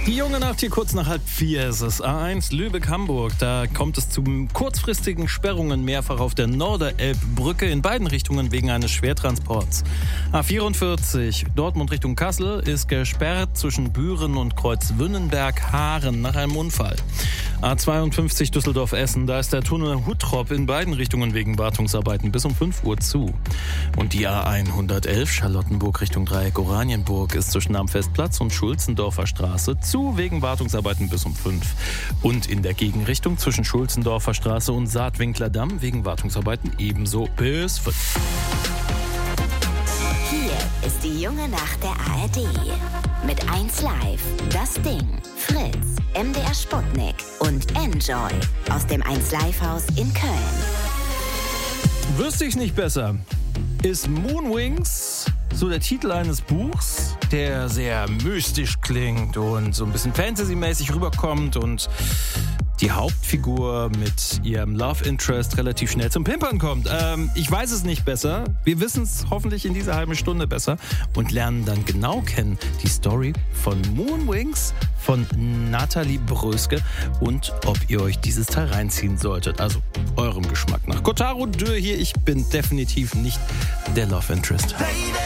Die junge Nacht hier kurz nach 3:30 ist es. A1 Lübeck-Hamburg. Da kommt es zu kurzfristigen Sperrungen mehrfach auf der Norderelbbrücke in beiden Richtungen wegen eines Schwertransports. A44 Dortmund Richtung Kassel ist gesperrt zwischen Büren und Kreuzwünnenberg-Haaren nach einem Unfall. A52 Düsseldorf-Essen. Da ist der Tunnel Huttrop in beiden Richtungen wegen Wartungsarbeiten bis um 5 Uhr zu. Und die A111 Charlottenburg Richtung Dreieck Oranienburg ist zwischen Amfestplatz und Schulzendorfer Straße zu wegen Wartungsarbeiten bis um 5. Und in der Gegenrichtung zwischen Schulzendorfer Straße und Saatwinkler Damm wegen Wartungsarbeiten ebenso bis 5. Hier ist die junge Nacht der ARD. Mit 1 Live, Das Ding, Fritz, MDR Sputnik und Enjoy aus dem 1 Live Haus in Köln. Wüsste ich's nicht besser. Ist Moonwings so der Titel eines Buchs, der sehr mystisch klingt und so ein bisschen Fantasy-mäßig rüberkommt und die Hauptfigur mit ihrem Love Interest relativ schnell zum Pimpern kommt. Ich weiß es nicht besser. Wir wissen es hoffentlich in dieser halben Stunde besser und lernen dann genau kennen die Story von Moonwings von Nathalie Bröske und ob ihr euch dieses Teil reinziehen solltet. Also eurem Geschmack nach. Kotaro Dürr hier, ich bin definitiv nicht der Love Interest.